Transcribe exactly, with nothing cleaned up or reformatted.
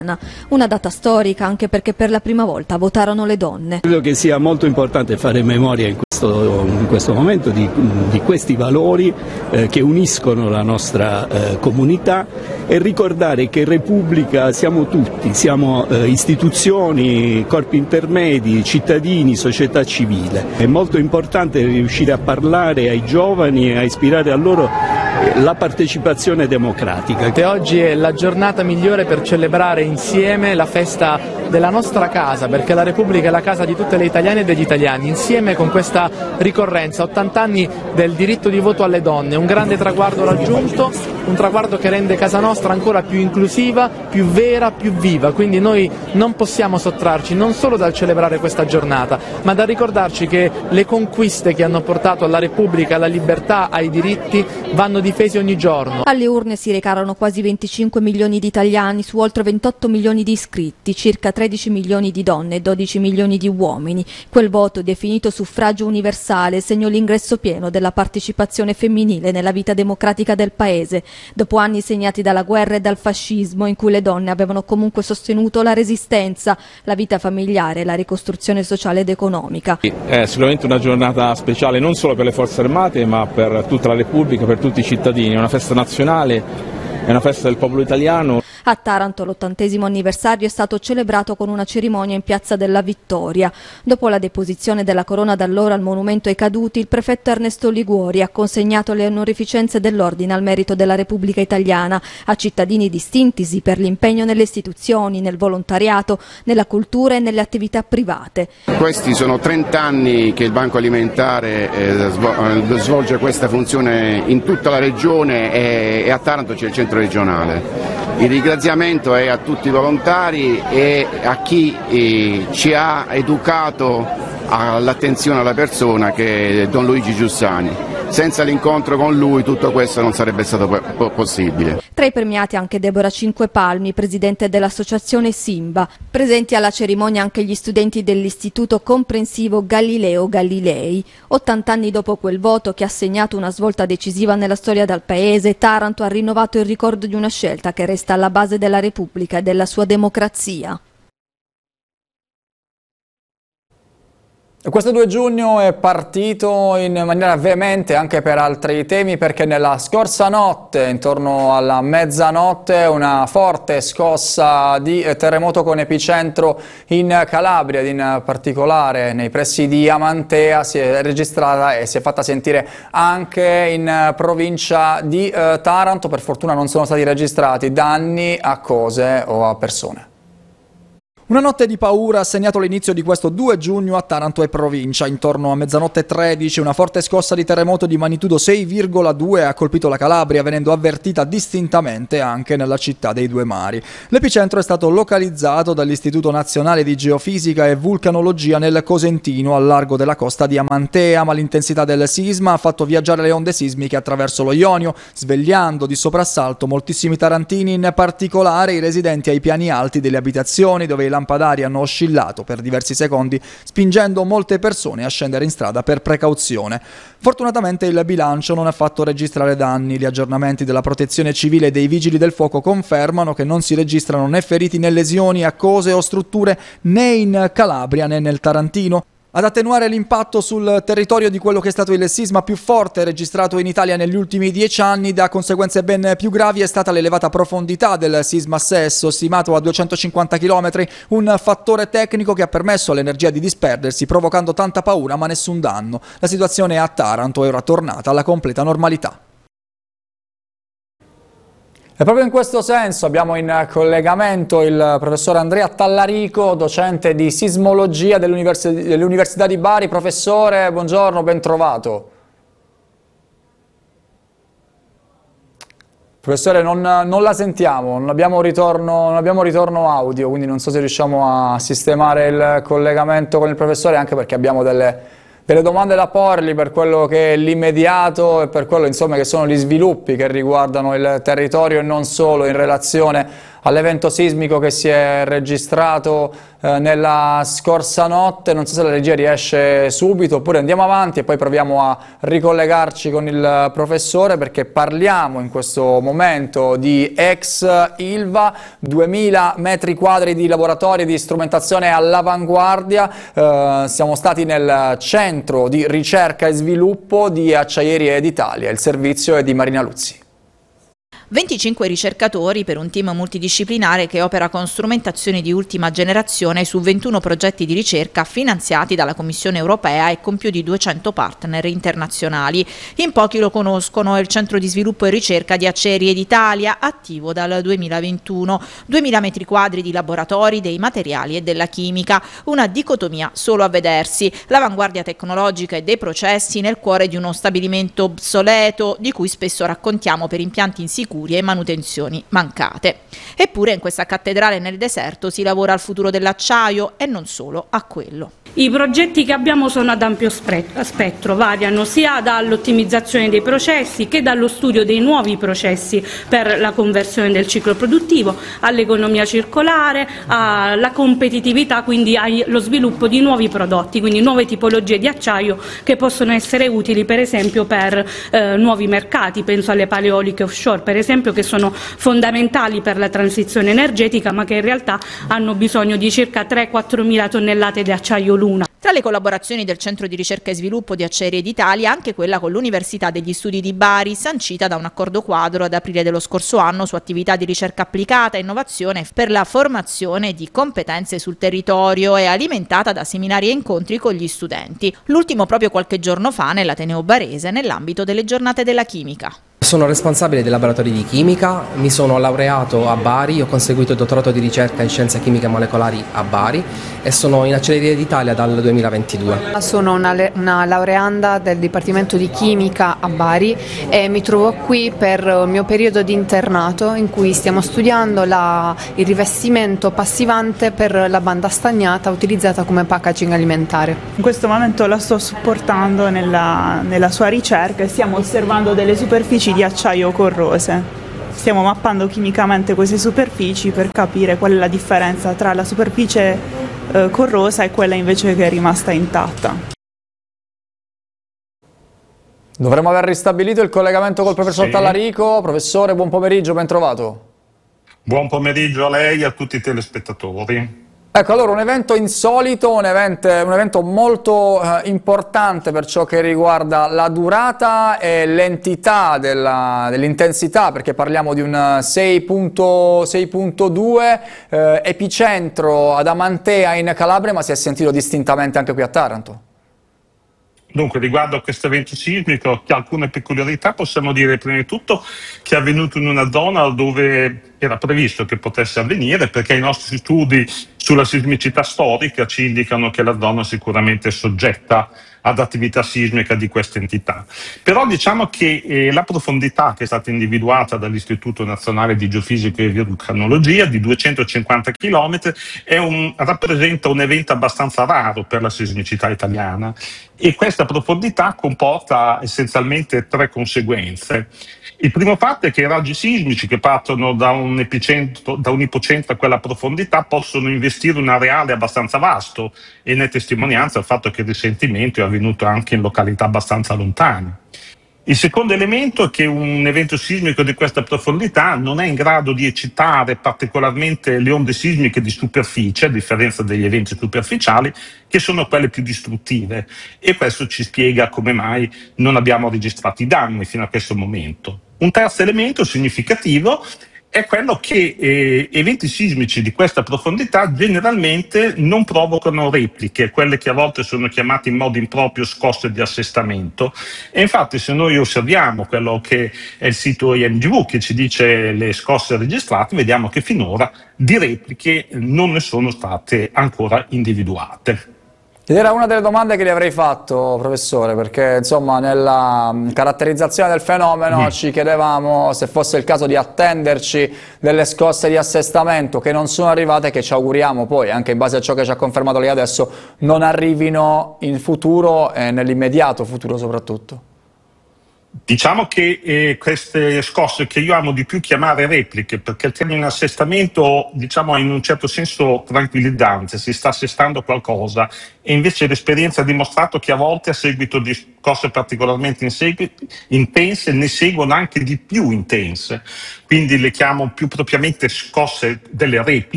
Una data storica anche perché per la prima volta votarono le donne. Credo che sia molto importante fare memoria in questo, in questo momento di, di questi valori eh, che uniscono la nostra eh, comunità e ricordare che Repubblica siamo tutti, siamo eh, istituzioni, corpi intermedi, cittadini, società civile. È molto importante riuscire a parlare ai giovani e a ispirare a loro la partecipazione democratica. E oggi è la giornata migliore per celebrare insieme la festa della nostra casa, perché la Repubblica è la casa di tutte le italiane e degli italiani, insieme con questa ricorrenza, ottanta anni del diritto di voto alle donne, un grande traguardo raggiunto, un traguardo che rende casa nostra ancora più inclusiva, più vera, più viva, quindi noi non possiamo sottrarci non solo dal celebrare questa giornata, ma da ricordarci che le conquiste che hanno portato alla Repubblica, alla libertà, ai diritti vanno difesi ogni giorno. Alle urne si recarono quasi venticinque milioni di italiani su oltre ventotto milioni di iscritti, circa tredici milioni di donne e dodici milioni di uomini. Quel voto, definito suffragio universale, segnò l'ingresso pieno della partecipazione femminile nella vita democratica del paese, dopo anni segnati dalla guerra e dal fascismo, in cui le donne avevano comunque sostenuto la resistenza, la vita familiare e la ricostruzione sociale ed economica. È sicuramente una giornata speciale non solo per le forze armate, ma per tutta la Repubblica, per tutti i cittadini. È una festa nazionale, è una festa del popolo italiano. A Taranto l'ottantesimo anniversario è stato celebrato con una cerimonia in Piazza della Vittoria. Dopo la deposizione della corona d'alloro al monumento ai caduti, il prefetto Ernesto Liguori ha consegnato le onorificenze dell'Ordine al merito della Repubblica Italiana a cittadini distintisi per l'impegno nelle istituzioni, nel volontariato, nella cultura e nelle attività private. Questi sono trenta anni che il Banco Alimentare eh, svolge questa funzione in tutta la regione e, e a Taranto c'è il centro regionale. Il ringraziamento è a tutti i volontari e a chi eh, ci ha educato all'attenzione alla persona, che è Don Luigi Giussani. Senza l'incontro con lui tutto questo non sarebbe stato possibile. Tra i premiati anche Deborah Cinquepalmi, presidente dell'associazione Simba. Presenti alla cerimonia anche gli studenti dell'Istituto Comprensivo Galileo Galilei. ottanta anni dopo quel voto che ha segnato una svolta decisiva nella storia del paese, Taranto ha rinnovato il ricordo di una scelta che resta alla base della Repubblica e della sua democrazia. Questo due giugno è partito in maniera veemente anche per altri temi, perché nella scorsa notte, intorno alla mezzanotte, una forte scossa di terremoto con epicentro in Calabria, in particolare nei pressi di Amantea, si è registrata e si è fatta sentire anche in provincia di eh, Taranto. Per fortuna non sono stati registrati danni a cose o a persone. Una notte di paura ha segnato l'inizio di questo due giugno a Taranto e provincia. Intorno a mezzanotte tredici una forte scossa di terremoto di magnitudo sei virgola due ha colpito la Calabria, venendo avvertita distintamente anche nella città dei Due Mari. L'epicentro è stato localizzato dall'Istituto Nazionale di Geofisica e Vulcanologia nel Cosentino, al largo della costa di Amantea, ma l'intensità del sisma ha fatto viaggiare le onde sismiche attraverso lo Ionio, svegliando di soprassalto moltissimi tarantini, in particolare i residenti ai piani alti delle abitazioni, dove i lampadari hanno oscillato per diversi secondi, spingendo molte persone a scendere in strada per precauzione. Fortunatamente il bilancio non ha fatto registrare danni. Gli aggiornamenti della Protezione Civile e dei Vigili del Fuoco confermano che non si registrano né feriti né lesioni a cose o strutture né in Calabria né nel Tarantino. Ad attenuare l'impatto sul territorio di quello che è stato il sisma più forte registrato in Italia negli ultimi dieci anni, da conseguenze ben più gravi, è stata l'elevata profondità del sisma stesso, stimato a duecentocinquanta chilometri, un fattore tecnico che ha permesso all'energia di disperdersi, provocando tanta paura ma nessun danno. La situazione a Taranto è ora tornata alla completa normalità. E proprio in questo senso abbiamo in collegamento il professore Andrea Tallarico, docente di sismologia dell'Università di Bari. Professore, buongiorno, ben trovato. Professore, non, non la sentiamo, non abbiamo, ritorno, non abbiamo ritorno audio, quindi non so se riusciamo a sistemare il collegamento con il professore, anche perché abbiamo delle... delle domande da porgli per quello che è l'immediato e per quello, insomma, che sono gli sviluppi che riguardano il territorio e non solo in relazione all'evento sismico che si è registrato eh, nella scorsa notte. Non so se la regia riesce subito oppure andiamo avanti e poi proviamo a ricollegarci con il professore, perché parliamo in questo momento di ex Ilva, duemila metri quadri di laboratori di strumentazione all'avanguardia. Eh, siamo stati nel centro di ricerca e sviluppo di Acciaierie d'Italia. Il servizio è di Marina Luzzi. venticinque ricercatori per un team multidisciplinare che opera con strumentazioni di ultima generazione su ventuno progetti di ricerca finanziati dalla Commissione europea e con più di duecento partner internazionali. In pochi lo conoscono, è il centro di sviluppo e ricerca di Acciaierie d'Italia, attivo dal duemilaventuno. duemila metri quadri di laboratori, dei materiali e della chimica, una dicotomia solo a vedersi, l'avanguardia tecnologica e dei processi nel cuore di uno stabilimento obsoleto, di cui spesso raccontiamo per impianti insicuri e manutenzioni mancate. Eppure in questa cattedrale nel deserto si lavora al futuro dell'acciaio e non solo a quello. I progetti che abbiamo sono ad ampio spettro, variano sia dall'ottimizzazione dei processi che dallo studio dei nuovi processi per la conversione del ciclo produttivo, all'economia circolare, alla competitività, quindi allo sviluppo di nuovi prodotti, quindi nuove tipologie di acciaio che possono essere utili per esempio per eh, nuovi mercati. Penso alle paleoliche offshore per esempio, che sono fondamentali per la transizione energetica ma che in realtà hanno bisogno di circa tre quattro mila tonnellate di acciaio l'una. Tra le collaborazioni del Centro di Ricerca e Sviluppo di Acciaierie d'Italia anche quella con l'Università degli Studi di Bari, sancita da un accordo quadro ad aprile dello scorso anno su attività di ricerca applicata e innovazione per la formazione di competenze sul territorio e alimentata da seminari e incontri con gli studenti. L'ultimo proprio qualche giorno fa nell'Ateneo Barese nell'ambito delle giornate della chimica. Sono responsabile dei laboratori di chimica, mi sono laureato a Bari, ho conseguito il dottorato di ricerca in scienze chimiche molecolari a Bari e sono in Acciaierie d'Italia dal duemilaventidue. Sono una, una laureanda del Dipartimento di Chimica a Bari e mi trovo qui per il mio periodo di internato in cui stiamo studiando la, il rivestimento passivante per la banda stagnata utilizzata come packaging alimentare. In questo momento la sto supportando nella, nella sua ricerca e stiamo osservando delle superfici di acciaio corrose. Stiamo mappando chimicamente queste superfici per capire qual è la differenza tra la superficie eh, corrosa e quella invece che è rimasta intatta. Dovremmo aver ristabilito il collegamento col professor sì. Tallarico. Professore, buon pomeriggio, ben trovato. Buon pomeriggio a lei e a tutti i telespettatori. Ecco, allora un evento insolito, un evento, un evento molto eh, importante per ciò che riguarda la durata e l'entità dell'intensità, perché parliamo di un sei punto due, eh, epicentro ad Amantea in Calabria, ma si è sentito distintamente anche qui a Taranto. Dunque, riguardo a questo evento sismico, che ha alcune peculiarità, possiamo dire prima di tutto che è avvenuto in una zona dove era previsto che potesse avvenire, perché i nostri studi sulla sismicità storica ci indicano che la zona sicuramente è soggetta ad attività sismica di questa entità. Però diciamo che eh, la profondità che è stata individuata dall'Istituto Nazionale di Geofisica e Vulcanologia di duecentocinquanta chilometri è un, rappresenta un evento abbastanza raro per la sismicità italiana, e questa profondità comporta essenzialmente tre conseguenze. Il primo fatto è che i raggi sismici che partono da un epicentro, da un ipocentro a quella profondità possono investire un areale abbastanza vasto, e ne è testimonianza il fatto che il risentimento è avvenuto anche in località abbastanza lontane. Il secondo elemento è che un evento sismico di questa profondità non è in grado di eccitare particolarmente le onde sismiche di superficie, a differenza degli eventi superficiali, che sono quelle più distruttive, e questo ci spiega come mai non abbiamo registrato i danni fino a questo momento. Un terzo elemento significativo è quello che eh, eventi sismici di questa profondità generalmente non provocano repliche, quelle che a volte sono chiamate in modo improprio scosse di assestamento, e infatti se noi osserviamo quello che è il sito I M G V che ci dice le scosse registrate, vediamo che finora di repliche non ne sono state ancora individuate. Ed era una delle domande che gli avrei fatto, professore, perché insomma nella caratterizzazione del fenomeno mm. ci chiedevamo se fosse il caso di attenderci delle scosse di assestamento che non sono arrivate, che ci auguriamo poi, anche in base a ciò che ci ha confermato lei adesso, non arrivino in futuro e nell'immediato futuro soprattutto. Diciamo che eh, queste scosse, che io amo di più chiamare repliche, perché il termine assestamento, diciamo, è in un certo senso tranquillizzante, si sta assestando qualcosa, e invece l'esperienza ha dimostrato che a volte a seguito di scosse particolarmente intense ne seguono anche di più intense, quindi le chiamo più propriamente scosse delle repliche.